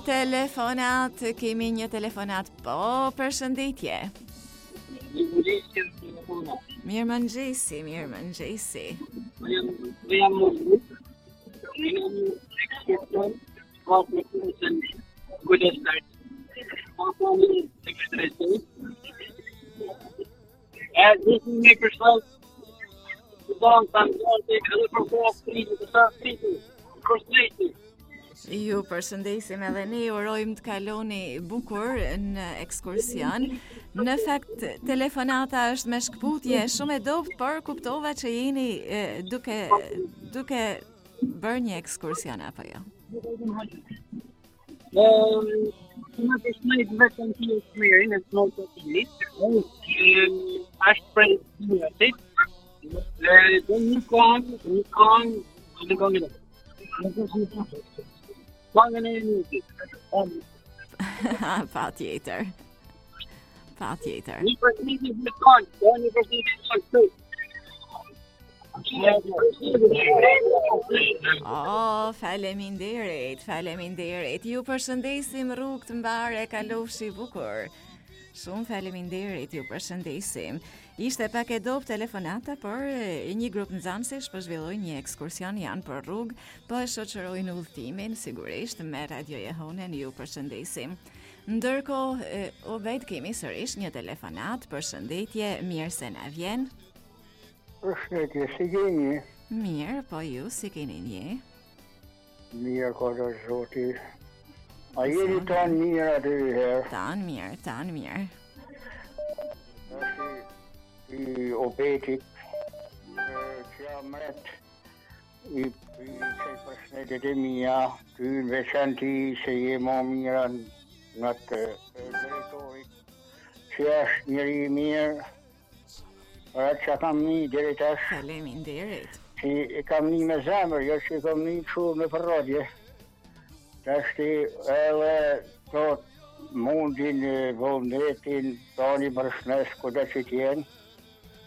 telefonat, kemi një telefonat, po, përshëndetje. Mirëmëngjesi. Ju përshëndesim edhe ne, urojmë të kaloni bukur në ekskursion. Në fakt, telefonata është me shkputje shumë e dobët, por kuptova që jeni duke bërë një ekskursion apo jo? Në përshëndet vetëm që e smerin e të të tilit, është prej të dhe një këngë, këngën e muzikë. Pa tjetër. Një përshëndetje me këngë, një përshëndetje me këngë. Faleminderit. Ju përshëndesim, rrugë të mbarë, kalofshi bukur. Shumë faleminderit, ju përshëndesim. Ishte pak e dobë telefonata, por një grup nxënësish po zhvillojnë një ekskursion, janë për rrugë, po e shoqërojnë udhëtimin, sigurisht me Radio Jehonen, ju përshëndesim. Ndërkohë, Obed, kemi sërish një telefonat, përshëndetje, mirë se na vjen. Përshëndetje, si keni? Mirë, po ju si keni një? Mirë, ka zoti. A jeni tanë mirë aty herë? Tanë mirë. I Obetit, që jam mret, i që përshëndetjet e mia, ty në veçanti se je më mira në të drejtorit, që është njëri mirë, për atë që kam një deri tash. Faleminderit. Që e kam një me zemër, jo që kam një kështu në përrodje. Tash ti edhe tot mundin, vullnetin, tani përshnes kuda që t'jenë.